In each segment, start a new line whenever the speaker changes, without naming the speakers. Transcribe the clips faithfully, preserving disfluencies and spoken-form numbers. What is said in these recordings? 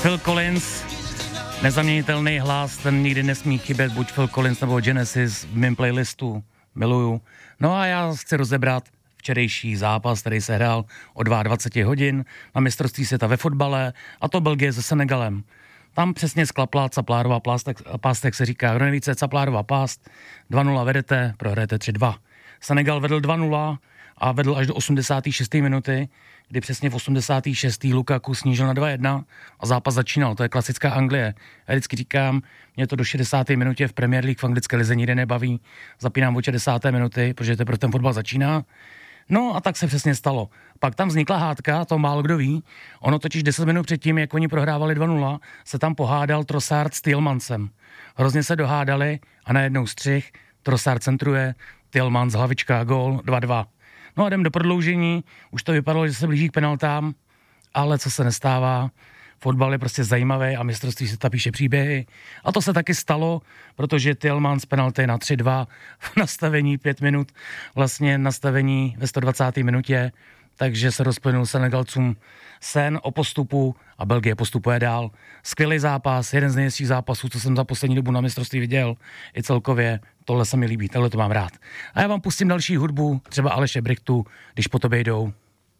Phil Collins, nezaměnitelný hlas, ten nikdy nesmí chybět, buď Phil Collins nebo Genesis v mém playlistu, miluju. No a já chci rozebrat včerejší zápas, který se hrál o dvacet dva hodin na mistrovství světa ve fotbale, a to Belgie se Senegalem. Tam přesně sklapla Caplárová pástek, pástek se říká, kdo neví, co je Caplárová pást, dva nula vedete, prohrajete tři dva. Senegal vedl dva nula a vedl až do osmdesáté šesté minuty, kdy přesně v osmdesáté šesté Lukaku snížil na dva jedna a zápas začínal. To je klasická Anglie. Já vždycky říkám, mě to do šedesáté minutě v Premier League v anglické lize nikdy nebaví. Zapínám od šedesáté minuty, protože teprve ten fotbal začíná. No a tak se přesně stalo. Pak tam vznikla hádka, to málo kdo ví. Ono totiž deset minut předtím, jak oni prohrávali dva nula, se tam pohádal Trossard s Tielemans. Hrozně se dohádali a najednou střih, Trossard centruje, Tielemans hlavička, gól, dva dva. No a jdem do prodloužení, už to vypadalo, že se blíží k penaltám, ale co se nestává, fotbal je prostě zajímavý a mistrovství světa píše příběhy. A to se taky stalo, protože Tielemans penalty na tři dva v nastavení pět minut, vlastně nastavení ve sto dvacáté minutě, takže se rozplynul Senegalcům sen o postupu a Belgie postupuje dál. Skvělý zápas, jeden z nejlepších zápasů, co jsem za poslední dobu na mistrovství viděl, i celkově, tohle se mi líbí, tohle to mám rád. A já vám pustím další hudbu, třeba Aleše Brichtu, Když po tobě jdou.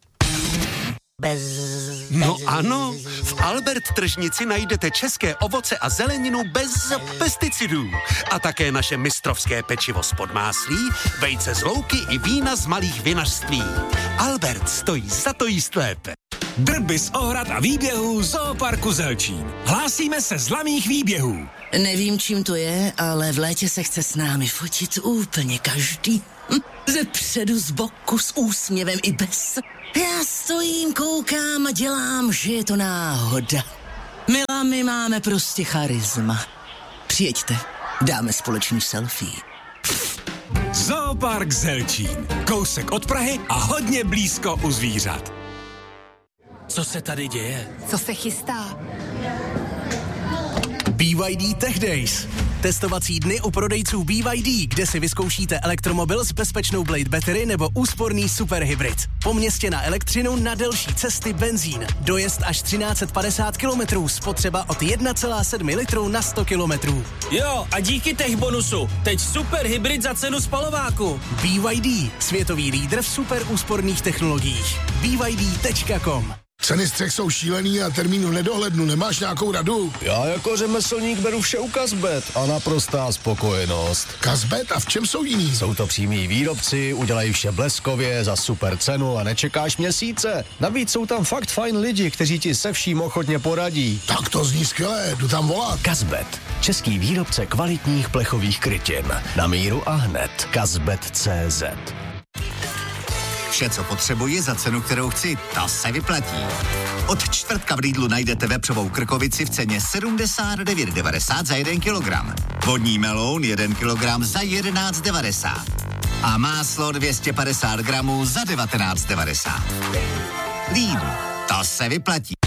Bez, bez... No ano, v Albert tržnici najdete české ovoce a zeleninu bez pesticidů. A také naše mistrovské pečivo z podmáslí, vejce z louky i vína z malých vinařství. Albert stojí za to jíst lépe.
Drby z ohrad a výběhů Zooparku Zelčín. Hlásíme se z laných výběhů.
Nevím, čím to je, ale v létě se chce s námi fotit úplně každý. Hm? Ze předu, z boku, s úsměvem i bez. Já stojím, koukám a dělám, že je to náhoda. Milá, my máme prostě charisma. Přijeďte, dáme společný selfie.
Zoopark Zelčín. Kousek od Prahy a hodně blízko u zvířat. Co se tady děje?
Co se chystá?
B Y D Tech Days. Testovací dny u prodejců B Y D, kde si vyzkoušíte elektromobil s bezpečnou Blade Battery nebo úsporný superhybrid. Po městě na elektřinu, na delší cesty benzín. Dojezd až třináct set padesát kilometrů, spotřeba od jedna celá sedm litru na sto kilometrů.
Jo, a díky tech bonusu, teď super hybrid za cenu spalováku.
B Y D, světový lídr v super úsporných technologiích. B Y D tečka com.
Ceny střech jsou šílený a termín v nedohlednu. Nemáš nějakou radu?
Já jako řemeslník beru vše u Kazbet a naprostá spokojenost.
Kazbet? A v čem jsou jiný?
Jsou to přímí výrobci, udělají vše bleskově, za super cenu a nečekáš měsíce. Navíc jsou tam fakt fajn lidi, kteří ti se vším ochotně poradí.
Tak to zní skvěle, jdu tam volat.
Kazbet, český výrobce kvalitních plechových krytin. Na míru a hned. Kazbet tečka cé zet.
Vše, co potřebuji za cenu, kterou chci, ta se vyplatí. Od čtvrtka v Lidlu najdete vepřovou krkovici v ceně sedmdesát devět devadesát za jeden kilogram. Vodní meloun jeden kilogram za jedenáct devadesát. A máslo dvě stě padesát gramů za devatenáct devadesát. Lidl, to se vyplatí.